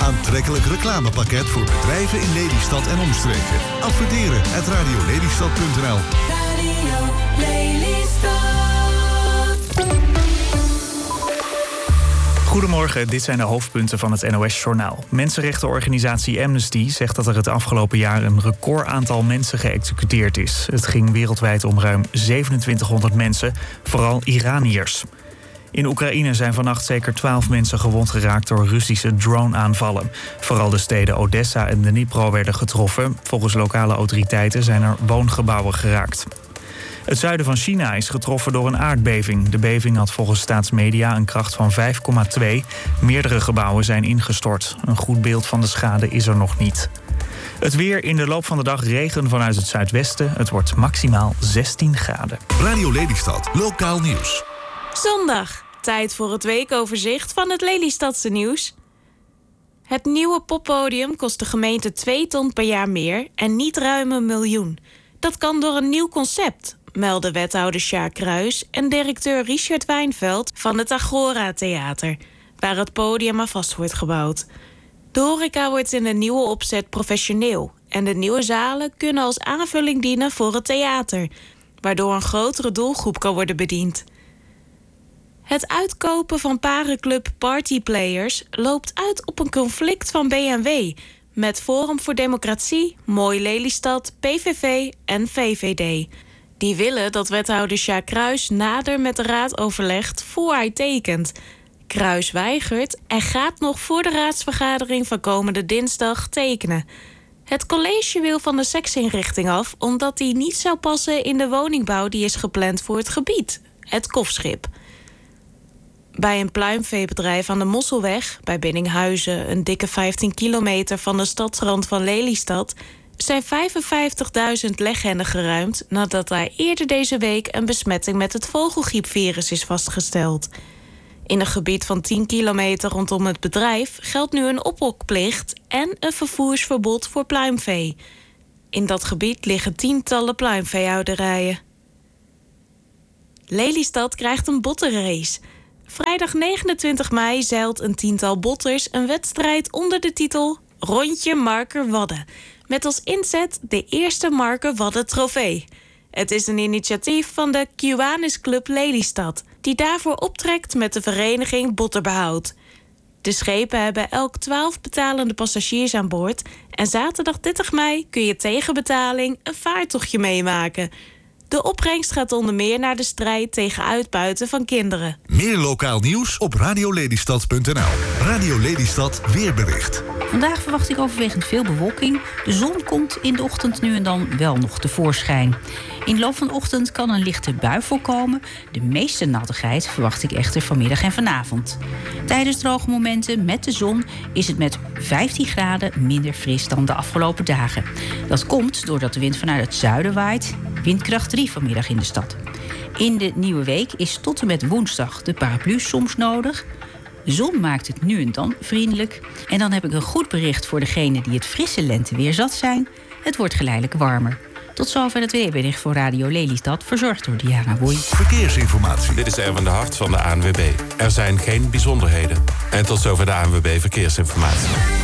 aantrekkelijk reclamepakket voor bedrijven in Lelystad en omstreken. Adverteren @radiolelystad.nl. Radio Lelystad. Goedemorgen, dit zijn de hoofdpunten van het NOS-journaal. Mensenrechtenorganisatie Amnesty zegt dat er het afgelopen jaar een record aantal mensen geëxecuteerd is. Het ging wereldwijd om ruim 2700 mensen, vooral Iraniërs. In Oekraïne zijn vannacht zeker 12 mensen gewond geraakt door Russische drone-aanvallen. Vooral de steden Odessa en Dnipro werden getroffen. Volgens lokale autoriteiten zijn er woongebouwen geraakt. Het zuiden van China is getroffen door een aardbeving. De beving had volgens staatsmedia een kracht van 5,2. Meerdere gebouwen zijn ingestort. Een goed beeld van de schade is er nog niet. Het weer: in de loop van de dag regen vanuit het zuidwesten. Het wordt maximaal 16 graden. Radio Lelystad, lokaal nieuws. Zondag, tijd voor het weekoverzicht van het Lelystadse nieuws. Het nieuwe poppodium kost de gemeente 2 ton per jaar meer en niet ruim 1 miljoen. Dat kan door een nieuw concept, melden wethouder Sjaak Kruis en directeur Richard Wijnveld van het Agora Theater, waar het podium aan vast wordt gebouwd. De horeca wordt in de nieuwe opzet professioneel en de nieuwe zalen kunnen als aanvulling dienen voor het theater, waardoor een grotere doelgroep kan worden bediend. Het uitkopen van parenclub Partyplayers loopt uit op een conflict van BMW met Forum voor Democratie, Mooi Lelystad, PVV en VVD. Die willen dat wethouder Sjaak Kruis nader met de raad overlegt voor hij tekent. Kruis weigert en gaat nog voor de raadsvergadering van komende dinsdag tekenen. Het college wil van de seksinrichting af omdat die niet zou passen in de woningbouw die is gepland voor het gebied, het Kofschip. Bij een pluimveebedrijf aan de Mosselweg, bij Biddinghuizen, een dikke 15 kilometer van de stadsrand van Lelystad, zijn 55.000 leghennen geruimd nadat daar eerder deze week een besmetting met het vogelgriepvirus is vastgesteld. In een gebied van 10 kilometer rondom het bedrijf geldt nu een ophokplicht en een vervoersverbod voor pluimvee. In dat gebied liggen tientallen pluimveehouderijen. Lelystad krijgt een botterrace. Vrijdag 29 mei zeilt een tiental botters een wedstrijd onder de titel Rondje Marker Wadden, met als inzet de eerste Marker Wadden trofee. Het is een initiatief van de Kiwanis Club Lelystad, die daarvoor optrekt met de vereniging Botterbehoud. De schepen hebben elk 12 betalende passagiers aan boord en zaterdag 30 mei kun je tegen betaling een vaartochtje meemaken. De opbrengst gaat onder meer naar de strijd tegen uitbuiten van kinderen. Meer lokaal nieuws op radiolelystad.nl. Radio Lelystad weerbericht. Vandaag verwacht ik overwegend veel bewolking. De zon komt in de ochtend nu en dan wel nog tevoorschijn. In de loop van de ochtend kan een lichte bui voorkomen. De meeste nattigheid verwacht ik echter vanmiddag en vanavond. Tijdens droge momenten met de zon is het met 15 graden minder fris dan de afgelopen dagen. Dat komt doordat de wind vanuit het zuiden waait. Windkracht 3 vanmiddag in de stad. In de nieuwe week is tot en met woensdag de paraplu soms nodig. De zon maakt het nu en dan vriendelijk. En dan heb ik een goed bericht voor degenen die het frisse lenteweer zat zijn. Het wordt geleidelijk warmer. Tot zover het weerbericht voor Radio Lelystad, verzorgd door Diana Boei. Verkeersinformatie. Dit is Erwin de Hart van de ANWB. Er zijn geen bijzonderheden. En tot zover de ANWB Verkeersinformatie.